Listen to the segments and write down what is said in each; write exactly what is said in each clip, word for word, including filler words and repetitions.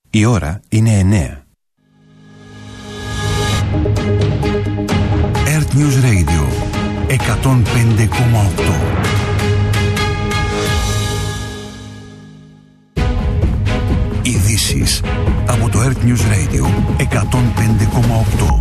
Η ώρα είναι εννέα. Earth News Radio εκατόν πέντε κόμμα οκτώ. Ειδήσεις από το Earth News Radio εκατόν πέντε κόμμα οκτώ.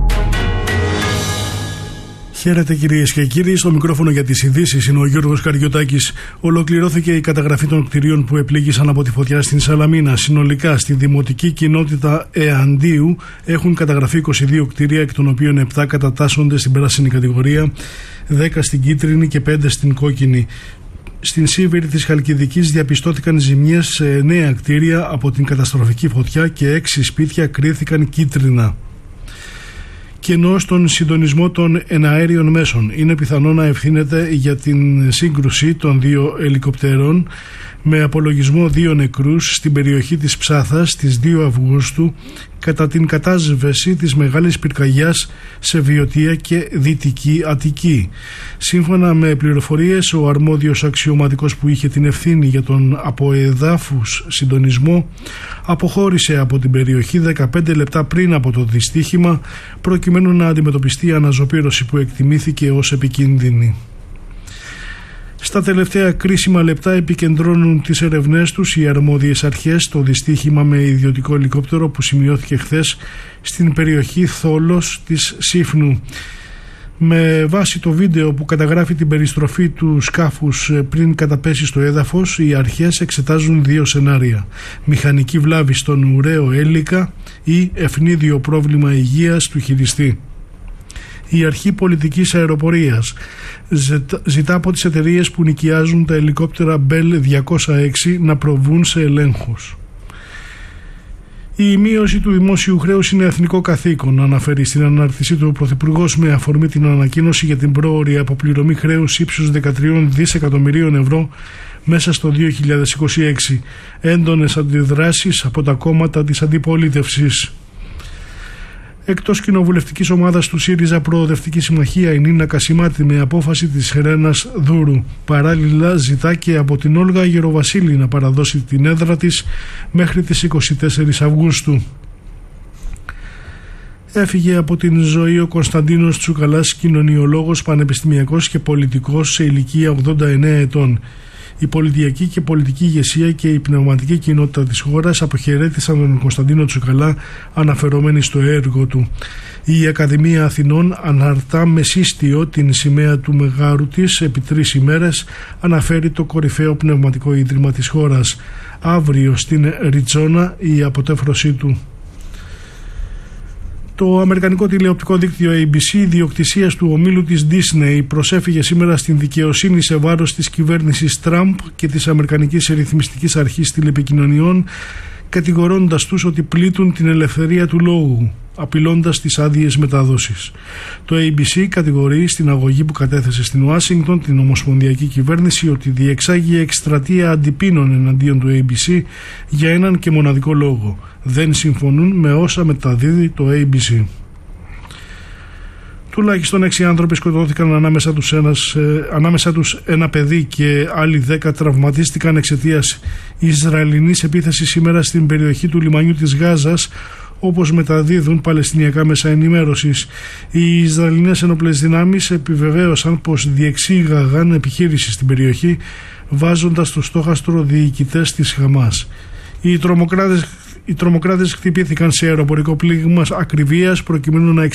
Χαίρετε κυρίες και κύριοι, στο μικρόφωνο για τις ειδήσεις είναι ο Γιώργος Καριωτάκης. Ολοκληρώθηκε η καταγραφή των κτηρίων που επλήγησαν από τη φωτιά στην Σαλαμίνα. Συνολικά στη δημοτική κοινότητα Εαντίου έχουν καταγραφεί είκοσι δύο κτίρια, εκ των οποίων επτά κατατάσσονται στην πράσινη κατηγορία, δέκα στην κίτρινη και πέντε στην κόκκινη. Στην Σίβηρη της Χαλκιδικής διαπιστώθηκαν ζημιές σε εννέα κτίρια από την καταστροφική φωτιά και έξι σπίτια κρίθηκαν κίτρινα. Κενό στον συντονισμό των εναέριων μέσων. Είναι πιθανό να ευθύνεται για την σύγκρουση των δύο ελικοπτέρων, με απολογισμό δύο νεκρούς στην περιοχή της Ψάθας στις δύο Αυγούστου κατά την κατάσβεση της μεγάλης πυρκαγιάς σε Βιωτία και Δυτική Αττική. Σύμφωνα με πληροφορίες, ο αρμόδιος αξιωματικός που είχε την ευθύνη για τον αποεδάφους συντονισμό αποχώρησε από την περιοχή δεκαπέντε λεπτά πριν από το δυστύχημα, προκειμένου να αντιμετωπιστεί η αναζωπήρωση που εκτιμήθηκε ως επικίνδυνη. Στα τελευταία κρίσιμα λεπτά επικεντρώνουν τις ερευνές τους οι αρμόδιες αρχές στο δυστύχημα με ιδιωτικό ελικόπτερο που σημειώθηκε χθες στην περιοχή Θόλος της Σύφνου. Με βάση το βίντεο που καταγράφει την περιστροφή του σκάφους πριν καταπέσει στο έδαφος, οι αρχές εξετάζουν δύο σενάρια: μηχανική βλάβη στον ουραίο έλικα ή ευνίδιο πρόβλημα υγείας του χειριστή. Η Αρχή Πολιτικής Αεροπορίας ζητά από τις εταιρείες που νοικιάζουν τα ελικόπτερα Bell διακόσια έξι να προβούν σε ελέγχους. Η μείωση του δημόσιου χρέους είναι εθνικό καθήκον, αναφέρει στην ανάρτησή του ο Πρωθυπουργός με αφορμή την ανακοίνωση για την πρόωρη αποπληρωμή χρέους ύψους δεκατρία δισεκατομμυρίων ευρώ μέσα στο δύο χιλιάδες είκοσι έξι. Έντονες αντιδράσεις από τα κόμματα της αντιπολίτευσης. Εκτός κοινοβουλευτικής ομάδας του ΣΥΡΙΖΑ Προοδευτική Συμμαχία, η Νίνα Κασιμάτη με απόφαση της Ρένας Δούρου. Παράλληλα ζητά και από την Όλγα Γεροβασίλη να παραδώσει την έδρα της μέχρι τις είκοσι τέσσερις Αυγούστου. Έφυγε από την ζωή ο Κωνσταντίνος Τσουκαλάς, κοινωνιολόγος, πανεπιστημιακός και πολιτικός σε ηλικία ογδόντα εννέα ετών. Η πολιτιακή και πολιτική ηγεσία και η πνευματική κοινότητα της χώρας αποχαιρέτησαν τον Κωνσταντίνο Τσουκαλά, αναφερόμενοι στο έργο του. Η Ακαδημία Αθηνών αναρτά με σύστιο την σημαία του μεγάρου της επί τρεις ημέρες, αναφέρει το κορυφαίο πνευματικό ίδρυμα της χώρας. Αύριο στην Ριτσόνα η αποτέφρωσή του. Το αμερικανικό τηλεοπτικό δίκτυο έι μπι σι, ιδιοκτησίας του ομίλου της Disney, προσέφυγε σήμερα στην δικαιοσύνη σε βάρος της κυβέρνησης Τραμπ και της Αμερικανικής Ρυθμιστικής Αρχής Τηλεπικοινωνιών, κατηγορώντας τους ότι πλήττουν την ελευθερία του λόγου, απειλώντας τις άδειες μετάδοσης. Το έι μπι σι κατηγορεί στην αγωγή που κατέθεσε στην Ουάσιγκτον την ομοσπονδιακή κυβέρνηση ότι διεξάγει εκστρατεία αντιπίνων εναντίον του έι μπι σι για έναν και μοναδικό λόγο: δεν συμφωνούν με όσα μεταδίδει το έι μπι σι. Τουλάχιστον έξι άνθρωποι σκοτώθηκαν, ανάμεσα τους, ένας, ε, ανάμεσα τους ένα παιδί, και άλλοι δέκα τραυματίστηκαν εξαιτίας Ισραηλινής επίθεσης σήμερα στην περιοχή του λιμανιού της Γάζας, όπως μεταδίδουν παλαιστινιακά μέσα ενημέρωσης. Οι Ισραηλινές ενόπλες δυνάμεις επιβεβαίωσαν πως διεξήγαγαν επιχείρηση στην περιοχή, βάζοντας στο στόχαστρο διοικητές της Χαμάς. Οι τρομοκράτες Οι τρομοκράτες χτυπήθηκαν σε αεροπορικό πλήγμα ακριβίας προκειμένου να